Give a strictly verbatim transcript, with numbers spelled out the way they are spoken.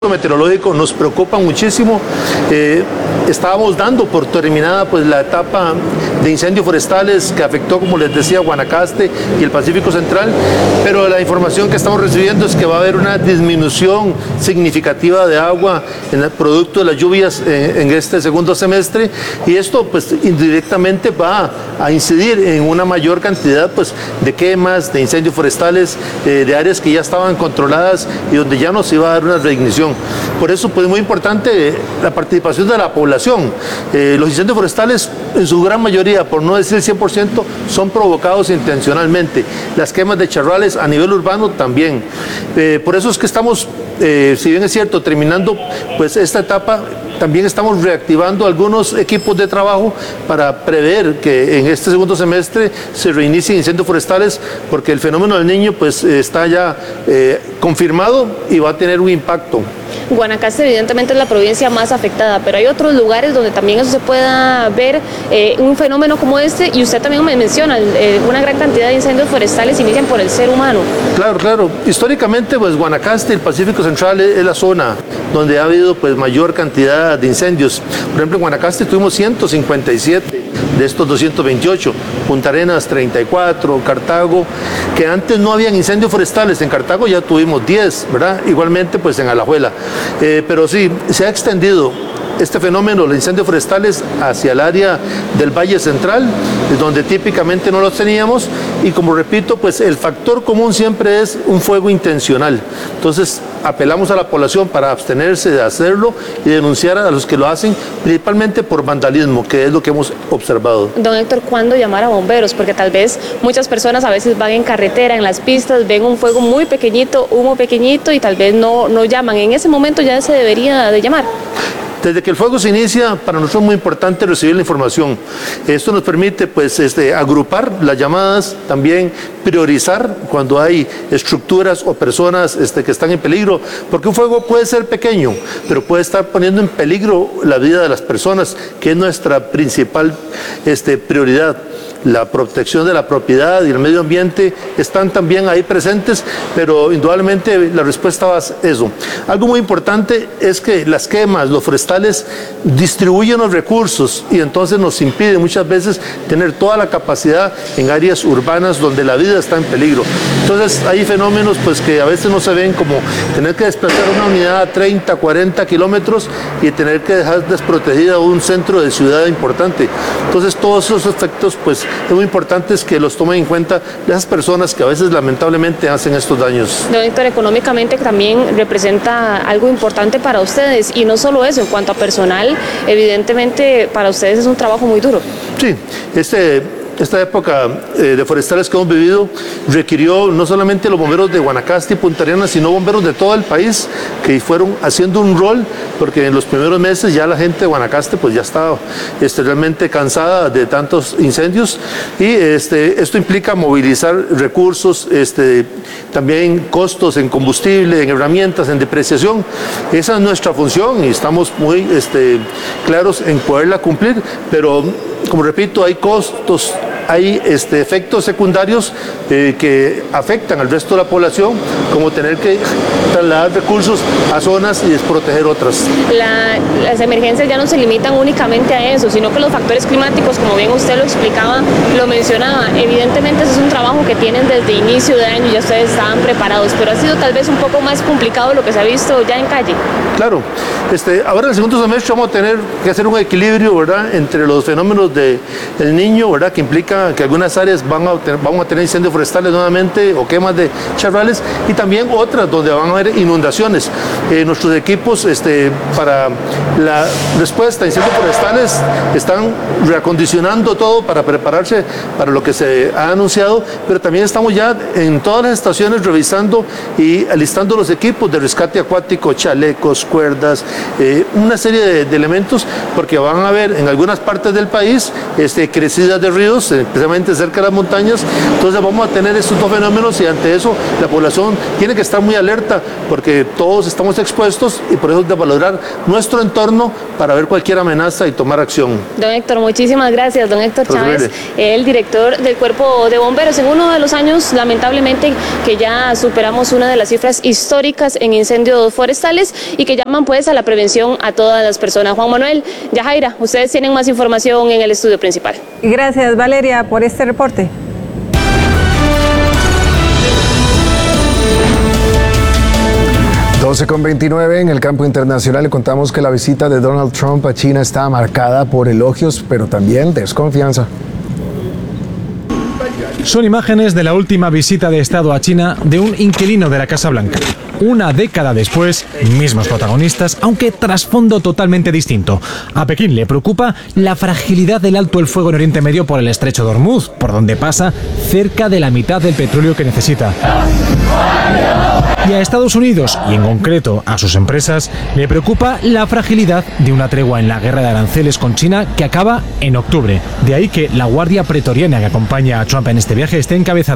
meteorológico nos preocupa muchísimo. Eh, estábamos dando por terminada pues la etapa de incendios forestales que afectó, como les decía, Guanacaste y el Pacífico Central, pero la información que estamos recibiendo es que va a haber una disminución significativa de agua en el producto de las lluvias en, en este segundo semestre, y esto pues indirectamente va a incidir en una mayor cantidad pues de quemas, de incendios forestales, eh, de áreas que ya estaban controladas y donde ya no se iba a dar una reignición. Por eso pues es muy importante la participación de la población. Eh, los incendios forestales en su gran mayoría, por no decir el cien por ciento, son provocados intencionalmente. Las quemas de charrales a nivel urbano también. Eh, por eso es que estamos, eh, si bien es cierto, terminando pues esta etapa, también estamos reactivando algunos equipos de trabajo para prever que en este segundo semestre se reinicien incendios forestales, porque el fenómeno del Niño pues está ya eh, confirmado y va a tener un impacto. Guanacaste evidentemente es la provincia más afectada, pero hay otros lugares donde también eso se pueda ver, eh, un fenómeno como este, y usted también me menciona, eh, una gran cantidad de incendios forestales inician por el ser humano. Claro, claro. Históricamente pues Guanacaste, el Pacífico Central es, es la zona donde ha habido pues mayor cantidad de incendios. Por ejemplo, en Guanacaste tuvimos ciento cincuenta y siete de estos doscientos veintiocho, Punta Arenas treinta y cuatro, Cartago, que antes no habían incendios forestales, en Cartago ya tuvimos diez, ¿verdad? Igualmente pues en Alajuela. Eh, pero sí, se ha extendido este fenómeno, los incendios forestales, hacia el área del Valle Central, donde típicamente no los teníamos, y como repito, pues el factor común siempre es un fuego intencional. Entonces, apelamos a la población para abstenerse de hacerlo y denunciar a los que lo hacen, principalmente por vandalismo, que es lo que hemos observado. Don Héctor, ¿cuándo llamar a bomberos? Porque tal vez muchas personas a veces van en carretera, en las pistas, ven un fuego muy pequeñito, humo pequeñito, y tal vez no, no llaman. En ese momento ya se debería de llamar. Desde que el fuego se inicia, para nosotros es muy importante recibir la información. Esto nos permite pues, este, agrupar las llamadas, también priorizar cuando hay estructuras o personas este, que están en peligro, porque un fuego puede ser pequeño, pero puede estar poniendo en peligro la vida de las personas, que es nuestra principal este, prioridad. La protección de la propiedad y el medio ambiente están también ahí presentes, pero indudablemente la respuesta va a ser eso. Algo muy importante es que las quemas, los forestales distribuyen los recursos y entonces nos impide muchas veces tener toda la capacidad en áreas urbanas donde la vida está en peligro. Entonces hay fenómenos pues que a veces no se ven, como tener que desplazar una unidad a treinta, cuarenta kilómetros y tener que dejar desprotegida un centro de ciudad importante. Entonces todos esos efectos pues es muy importante es que los tomen en cuenta esas personas que a veces lamentablemente hacen estos daños. Don Héctor, económicamente también representa algo importante para ustedes, y no solo eso, en cuanto a personal, evidentemente para ustedes es un trabajo muy duro. Sí, este... Esta época eh, de forestales que hemos vivido requirió no solamente los bomberos de Guanacaste y Punta Arenas, sino bomberos de todo el país que fueron haciendo un rol, porque en los primeros meses ya la gente de Guanacaste pues ya estaba este, realmente cansada de tantos incendios, y este, esto implica movilizar recursos, este, también costos en combustible, en herramientas, en depreciación. Esa es nuestra función y estamos muy este, claros en poderla cumplir, pero como repito, hay costos, hay este, efectos secundarios eh, que afectan al resto de la población, como tener que trasladar recursos a zonas y desproteger otras. La, las emergencias ya no se limitan únicamente a eso, sino que los factores climáticos, como bien usted lo explicaba, lo mencionaba, evidentemente ese es un trabajo que tienen desde inicio de año, ya ustedes estaban preparados, pero ha sido tal vez un poco más complicado lo que se ha visto ya en calle. Claro, este, ahora en el segundo semestre vamos a tener que hacer un equilibrio, ¿verdad?, entre los fenómenos de, del Niño, ¿verdad?, que implica que algunas áreas van a tener, vamos a tener incendios forestales nuevamente o quemas de charrales, y también otras donde van a haber inundaciones. Eh, nuestros equipos este, para la respuesta a incendios forestales están reacondicionando todo para prepararse para lo que se ha anunciado, pero también estamos ya en todas las estaciones revisando y alistando los equipos de rescate acuático, chalecos, cuerdas, eh, una serie de, de elementos, porque van a haber en algunas partes del país este, crecidas de ríos, especialmente cerca de las montañas. Entonces vamos a tener estos dos fenómenos y ante eso la población tiene que estar muy alerta, porque todos estamos expuestos y por eso de valorar nuestro entorno para ver cualquier amenaza y tomar acción. Don Héctor, muchísimas gracias. Don Héctor Chávez, el director del Cuerpo de Bomberos. En uno de los años, lamentablemente, que ya superamos una de las cifras históricas en incendios forestales y que llaman pues a la prevención a todas las personas. Juan Manuel, Yajaira, ustedes tienen más información en el estudio principal. Gracias, Valeria, por este reporte. doce con veintinueve, en el campo internacional le contamos que la visita de Donald Trump a China está marcada por elogios, pero también desconfianza. Son imágenes de la última visita de Estado a China de un inquilino de la Casa Blanca. Una década después, mismos protagonistas, aunque trasfondo totalmente distinto. A Pekín le preocupa la fragilidad del alto el fuego en Oriente Medio por el estrecho de Hormuz, por donde pasa cerca de la mitad del petróleo que necesita. Y a Estados Unidos, y en concreto a sus empresas, le preocupa la fragilidad de una tregua en la guerra de aranceles con China que acaba en octubre. De ahí que la guardia pretoriana que acompaña a Trump en este viaje esté encabezada